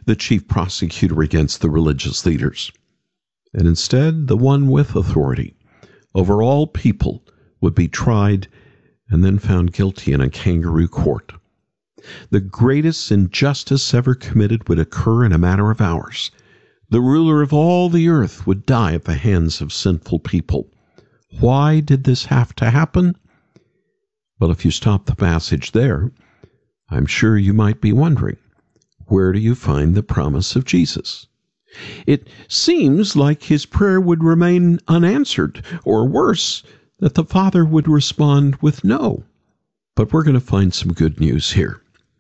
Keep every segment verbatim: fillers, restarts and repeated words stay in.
the chief prosecutor against the religious leaders. And instead, the one with authority over all people would be tried and then found guilty in a kangaroo court. The greatest injustice ever committed would occur in a matter of hours. The ruler of all the earth would die at the hands of sinful people. Why did this have to happen? Well, if you stop the passage there, I'm sure you might be wondering, where do you find the promise of Jesus? It seems like his prayer would remain unanswered, or worse, that the Father would respond with no. But we're going to find some good news here.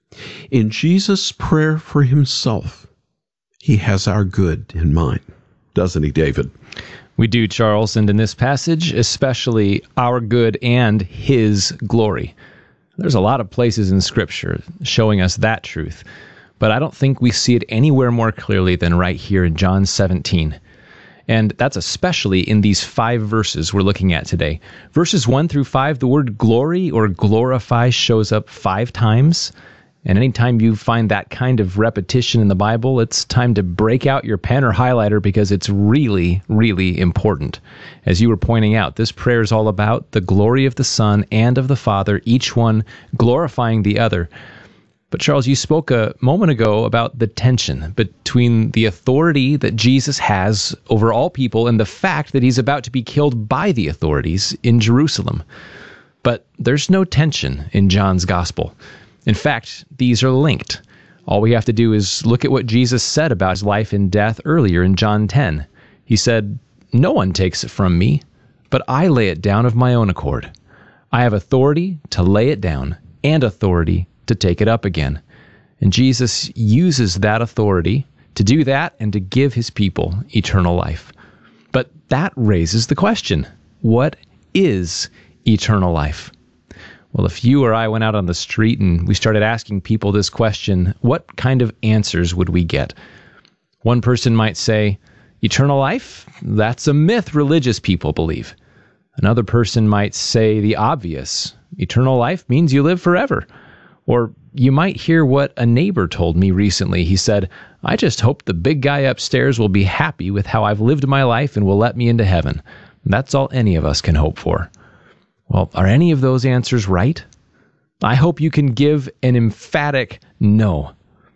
In Jesus' prayer for himself, he has our good in mind, doesn't he, David? We do, Charles, and in this passage, especially our good and his glory. There's a lot of places in Scripture showing us that truth, but I don't think we see it anywhere more clearly than right here in John seventeen. And that's especially in these five verses we're looking at today. Verses one through five, the word glory or glorify shows up five times. And anytime you find that kind of repetition in the Bible, it's time to break out your pen or highlighter because it's really, really important. As you were pointing out, this prayer is all about the glory of the Son and of the Father, each one glorifying the other. But Charles, you spoke a moment ago about the tension between the authority that Jesus has over all people and the fact that he's about to be killed by the authorities in Jerusalem. But there's no tension in John's gospel. In fact, these are linked. All we have to do is look at what Jesus said about his life and death earlier in John ten. He said, "No one takes it from me, but I lay it down of my own accord. I have authority to lay it down and authority to take it up again." And Jesus uses that authority to do that and to give his people eternal life. But that raises the question, what is eternal life? Well, if you or I went out on the street and we started asking people this question, what kind of answers would we get? One person might say, eternal life? That's a myth religious people believe. Another person might say the obvious, eternal life means you live forever. Or you might hear what a neighbor told me recently. He said, "I just hope the big guy upstairs will be happy with how I've lived my life and will let me into heaven." That's all any of us can hope for. Well, are any of those answers right? I hope you can give an emphatic no.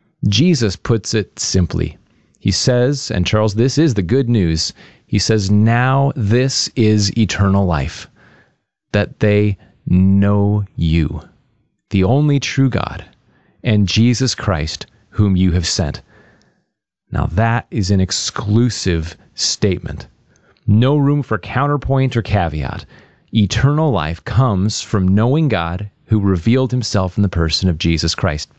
Jesus puts it simply. He says, and Charles, this is the good news. He says, now this is eternal life, that they know you, the only true God, and Jesus Christ, whom you have sent. Now that is an exclusive statement. No room for counterpoint or caveat. Eternal life comes from knowing God, who revealed himself in the person of Jesus Christ.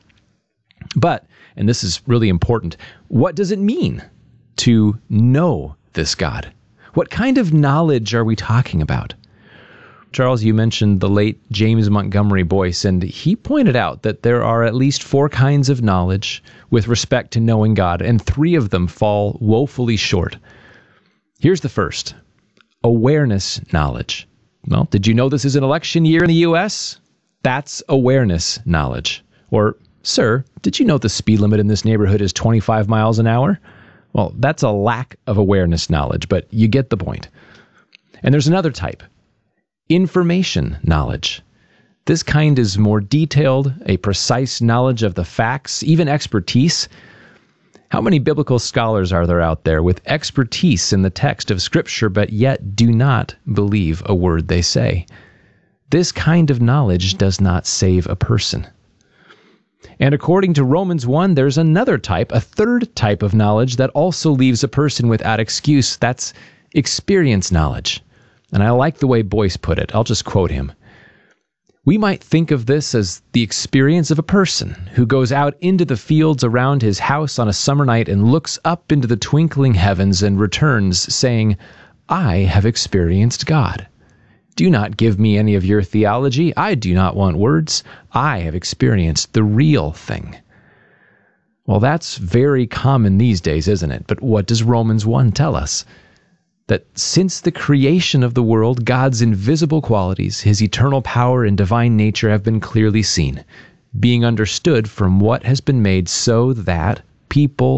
But, and this is really important, what does it mean to know this God? What kind of knowledge are we talking about? Charles, you mentioned the late James Montgomery Boyce, and he pointed out that there are at least four kinds of knowledge with respect to knowing God, and three of them fall woefully short. Here's the first, awareness knowledge. Well, did you know this is an election year in the U S? That's awareness knowledge. Or, sir, did you know the speed limit in this neighborhood is twenty-five miles an hour? Well, that's a lack of awareness knowledge, but you get the point. And there's another type, information knowledge. This kind is more detailed, a precise knowledge of the facts, even expertise. How many biblical scholars are there out there with expertise in the text of Scripture, but yet do not believe a word they say? This kind of knowledge does not save a person. And according to Romans one, there's another type, a third type of knowledge that also leaves a person without excuse. That's experience knowledge. And I like the way Boyce put it. I'll just quote him. We might think of this as the experience of a person who goes out into the fields around his house on a summer night and looks up into the twinkling heavens and returns saying, I have experienced God. Do not give me any of your theology. I do not want words. I have experienced the real thing. Well, that's very common these days, isn't it? But what does Romans one tell us? That since the creation of the world, God's invisible qualities, his eternal power and divine nature have been clearly seen, being understood from what has been made, so that people